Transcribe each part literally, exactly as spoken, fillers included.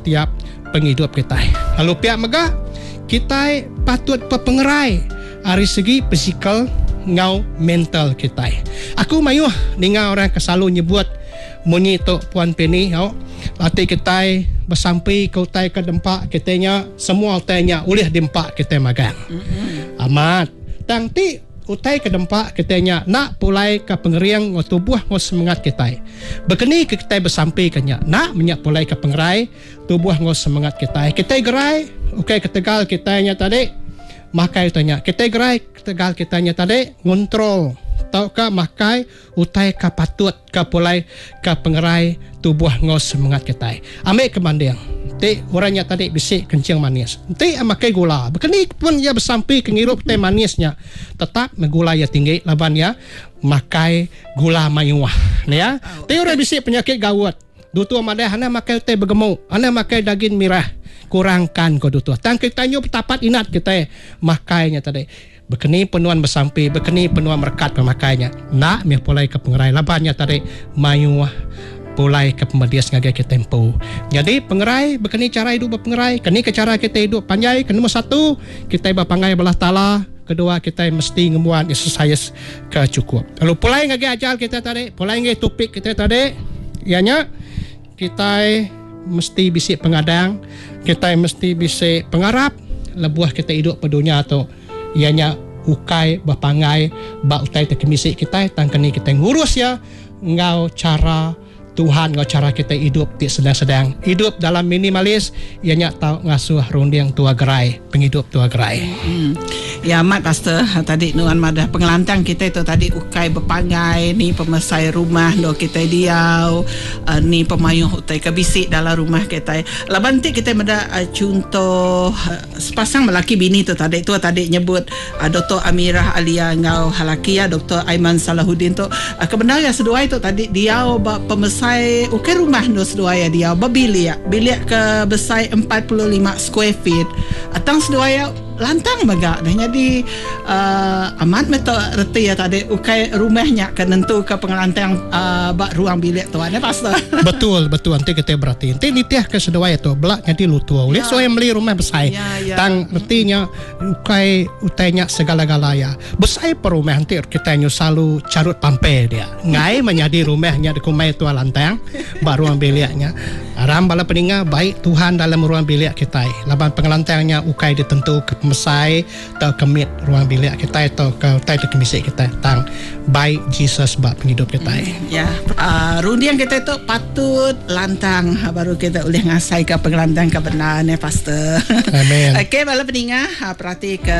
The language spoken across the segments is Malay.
setiap penghidup kita. Lalu pihak megah, kita patut berpengerai dari segi fizikal ngau mental kita. Aku mayuh dengar orang selalu nyebut munyi tu Puan Penny, oh, latih kita bersampai kau tai ke dempak kitanya semua tanya ulih dempak kita magang. Mm-hmm. Amat. Tang ti utai ke dempak kitanya nak pulai ke pengeriang ngo tubuh ngo semangat kita. Bekeni kita bersampai kanya nak menyak pulai ke pengerai tubuh ngo semangat kita. Kita gerai, okey ketegal kitanya tadi. Makai tanya, kita gerai ketegal kitanya tadi ngontrol. Tau ka makai utai ka patut ka pulai ka pengerai tubuh ngo semangat kita. Ambil kemandang. Ti orangnya tadi bisik kencing manis. Ti makai gula. Bekeni pun ia bersampai ke ngirup teh manisnya. Tetap gula ya tinggi laban ya makai gula mayuah. Ya. Ti orang bisik penyakit gawat. Dutu madai hana makai teh bergemuk. Hana makai daging merah. Kurangkan ko dutu. Tang kita nyu tapat inat kita makainya tadi. Bekeni penuan bersampai, bekeni penuan merekat pemakainya. Nak meh pulai ke pengerai labannya tadi mayuah pulai ke pemedias ngagai ke tempo. Jadi pengerai bekeni cara hidup berpengerai, keni ke cara kita hidup panjai. Ke nombor satu, kita berpangai belah tala. Kedua, kita mesti ngemuan exercise ke cukup. Lalu pulai ngagai ajal kita tadi, pulai ngagai topik kita tadi, ianya kita mesti bisik pengadang, kita mesti bisik pengarap, lebuah kita hidup pada dunia tu ianya ukai berpangai ba utai terkemisik kita tangkani kita ngurus ya ngau cara Tuhan ngau cara kita hidup ti sedang-sedang hidup dalam minimalis ianya tahu ngasuh runding tua gerai penghidup tua gerai. Hmm. Ya mat pastor tadi nuan madah pengelantang kita itu tadi ukai berpangai ni pemesai rumah do kita diau uh, ni pemayuh utai kabisik dalam rumah kita. Labanti kita mada uh, contoh uh, sepasang lelaki bini tu tadi tu tadi nyebut uh, Doktor Amirah Alia ngau halaki ya Doktor Aiman Salahuddin tu uh, kebenaran sedua itu tadi diau pemesai ukai rumah do sedua ya dia babilia bilik ke besar empat puluh lima square feet atang sedua ya lantang baga dah jadi uh, amat meto reti ya tadi ukai rumahnya kan nentu ke pengelantang uh, bak ruang bilik tu ada pastor. Betul betul nanti kita berarti nanti nitiah ke sedua itu belak jadi lutua oleh ya. So yang beli rumah besar ya, ya. Tang retinya ukai utainya segala-galanya besar per rumah nanti kita nyu selalu carut pampe dia ngai menjadi rumahnya di kumai tua lantang bak ruang biliknya aram bala peninga baik Tuhan dalam ruang bilik kita laban pengelantangnya ukai ditentu ke mesai atau kemit ruang bilik kita atau ke tai kemisik kita tang baik Jesus bab penghidup kita. Mm, ya, uh, rundiang kita itu patut lantang baru kita boleh ngasai ke pengelantang kebenaran ya pastor. Amin. Okey, bala peninga perhati ke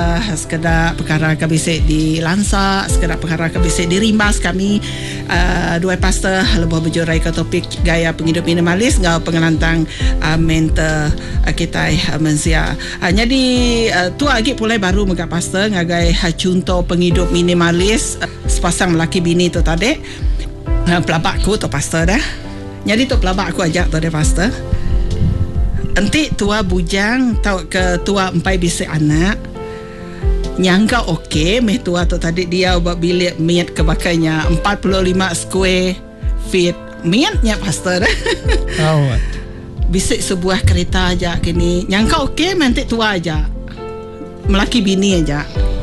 sekedar perkara kebisik di Lansa, sekedar perkara kebisik di Rimas kami uh, dua pastor lebih berjurai ke topik gaya penghidup minimalis ngau pengelantang uh, mental uh, kita uh, mensia. Uh, jadi Uh, tu lagi pulai baru mega pastor ngagai uh, contoh penghidup minimalis uh, sepasang lelaki bini tu tadi uh, pelabakku tu pastor dah jadi tu pelabakku ajak tu dia pastor nanti tua bujang tau ke tua empai bisik anak nyangka okey meh tua tu tadi dia buat bilik miat kebakainya empat puluh lima square feet miatnya pastor dah oh. Bisik sebuah kereta aja kini nyangka okey nanti tua aja melaki bini aja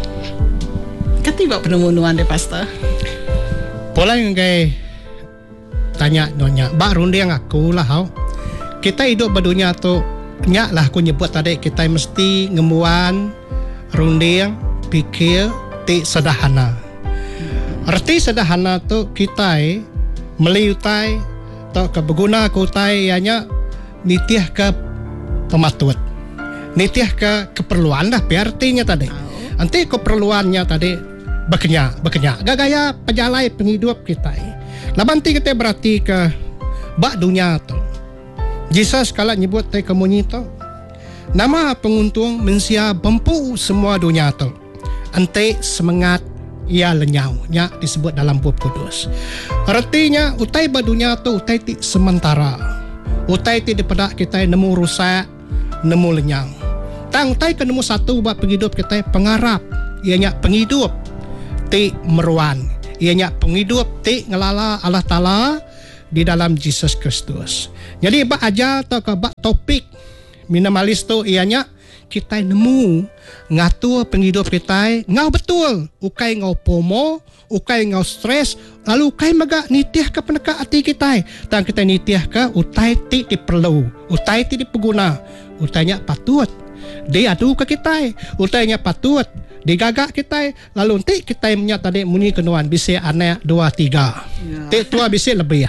ketiba penemuan deh pastor boleh ngai tanya nonya bak runding aku lah hau kita hidup berdunia tu nyak lah aku nyebut tadi kita mesti ngemuan runding pikir ti sederhana arti sederhana tu kita meliutai atau kebeguna kutai ianya nitiah ke pematut nitiah ke keperluan dah artinya tadi nanti keperluannya tadi berkenyak berkenyak gaya pejalai penghidup kita labanti kita berarti ke bak dunia tu Jesus kalau nyebut te kemunyi tu nama penguntung mensia bempu semua dunia tu ante semangat ia lenyau nya disebut dalam buku kudus artinya utai badunia tu utai ti sementara utai ti daripada kita nemu rusak nemu lenyau tang tai ke nemu satu buat penghidup kita pengarap ianya penghidup ti meruan ianya penghidup ti ngelala Allah Taala di dalam Yesus Kristus. Jadi bak ajar atau ke bak topik minimalis tu ianya kita nemu ngatur penghidup kita ngau betul, ukai ngau pomo, ukai ngau stres, lalu ukai maga nitiah ke peneka hati kita. Tang kita nitiah ke utai ti diperlu, utai ti dipeguna, utainya patut diadu ke kita, utainya patut digagak kita, lalu nanti kita menyata tadi muni kenuan bisa anak dua tiga. Ya. Tik tua bisa lebih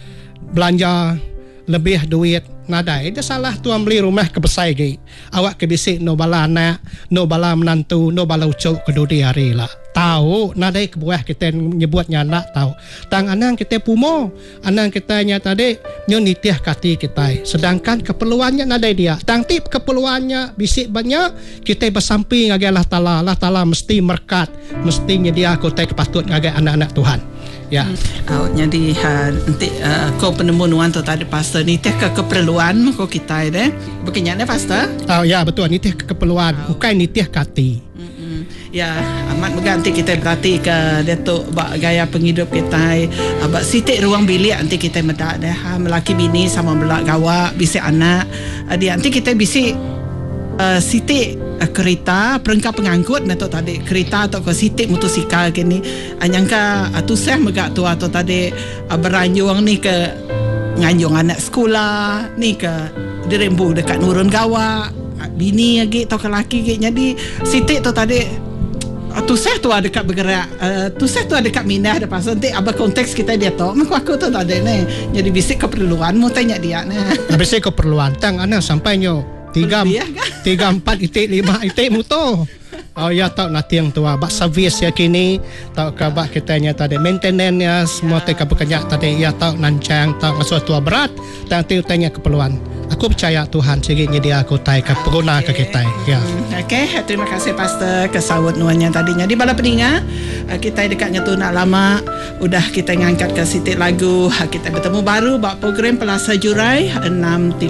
belanja lebih duit nada. Itu salah tuan beli rumah kebesai gay. Awak kebisik no bala anak, no bala menantu, no bala ucok kedudi hari lah. Tahu nada kebuah kita nyebutnya nak tahu. Tang anang kita pumo, anang kita nyata tadi nyo nitiah kati kita. Sedangkan keperluannya nada dia. Tang tip keperluannya bisik banyak kita bersamping ngage Allah Taala. Allah Taala mesti merkat, mesti nyedia kota kepatut ngage anak-anak Tuhan. Ya. Oh, jadi ha, nanti uh, kau penemu nuan tu tadi pastor nitiah ke keperluan kau kita deh. Begini pastor? Oh ya betul nitiah ke keperluan, oh. Bukan nitiah kati. Ya, amat berganti kita berarti ke Datuk bak gaya penghidup kita. Abak sitik ruang bilik nanti kita medak dah. Ha, melaki bini sama belak gawak, bisik anak. Dia nanti kita bisik uh, sitik uh, kereta, perangkap pengangkut Datuk tadi. Kereta atau ke sitik motosikal kini. Anyangka uh, tu seh megak tu atau tadi uh, beranjung ni ke nganjung anak sekolah, ni ke dirembu dekat nurun gawak. Bini lagi atau ke laki lagi. Jadi sitik tu tadi tu saya tu ada dekat bergerak, uh, tu saya tu ada dekat minah ada pasal nanti abang konteks kita dia tahu. Mak aku tu tak ada ni. Jadi bisik keperluan mu tanya dia ni. Bisik keperluan tang ana sampai nyo tiga tiga empat itik lima itik motor. Oh ya tahu nanti yang tua bak servis ya kini tahu ke bak kita nya tadi maintenance ya semua te ke bekerja tadi ya tahu nancang tahu ngasuh tua berat nanti tanya keperluan. Aku percaya Tuhan sikitnya dia aku tai ke pengguna ke kita ya. Okey, terima kasih pastor kesawut nuannya tadinya di bala peninga. Kita dekatnya tu nak lama udah kita ngangkat ke sitik lagu. Kita bertemu baru buat program Pelasa Jurai enam tiga